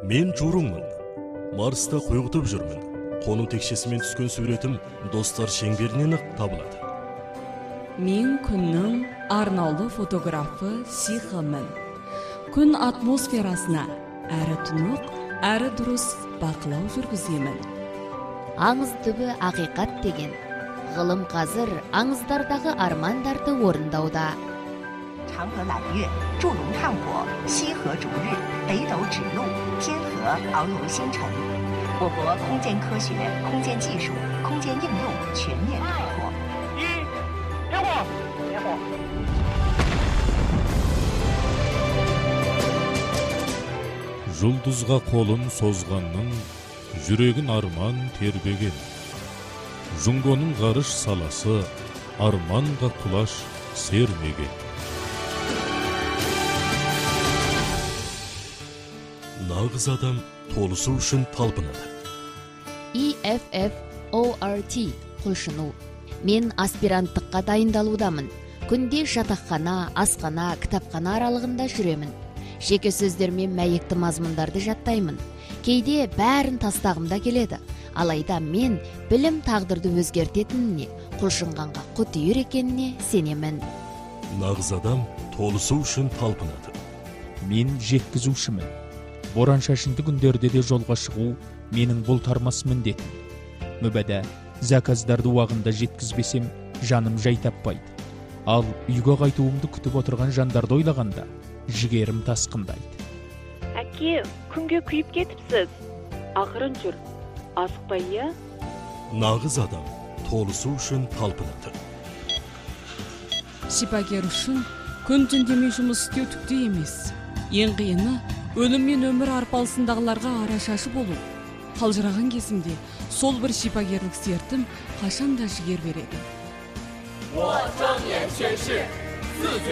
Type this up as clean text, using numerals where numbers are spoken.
Мен Жорыңмын. Марста қойғытып жүрмін. Қону текшесімен түскен суретім достар шеңберінен ақ табылады. Мен күннің арнаулы фотографы Сихамын. Күн атмосферасына әрі тұнық, әрі дұрыс бақылау жүргіземін. Аңыз түбі ақиқат деген. Ғылым қазір аңыздардағы армандарды орындауда. 长河揽月，祝融炭火，西河逐日，北斗指路，天河敖如星辰。我国空间科学、空间技术、空间应用全面开拓。 点火！点火！ Жұлдызға қолын созғанның, жүрегін арман тербеген. Жұңгоның ғарыш саласы, арманға құлаш сермеген. Нағыз адам толысу үшін талпынады. EFFORT құлшыну. Мен аспиранттыққа дайындалудамын. Күнде жатақхана, асхана, кітапхана аралығында жүремін. Жеке сөздермен мәйекті мазмұндарды жаттаймын. Кейде бәрін тастағымда келеді. Алайда мен білім тағдырды өзгертетініне, құлшынғанға құт үйір екеніне сенемін. Нағыз адам толысу үшін талпынады. Мен жеткізушімін. Боран шашынды күндерде де жолға шығу менің бұлтармас міндетім. Мүбәдә, заказдарды уағында жеткізбесем, жаным жай таппайды. Ал үйге қайтуымды күтіп отырған жандарды ойлағанда, жігерім тасқындайды. Әке, күнге күйіп кетіпсіз. Ақырын жүр. Асықпай, иә? Нағыз адам толысу үшін талпынады. Шипагер үшін күн түндемей жұмыс істеу түкті емес. Ең қиыны өлім мен өмір арпалысындағыларға арашашы болу. Қалжыраған кезімде сол бір шипагерлік сертім қашанда жігер береді.